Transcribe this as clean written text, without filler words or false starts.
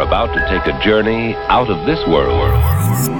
about to take a journey out of this world.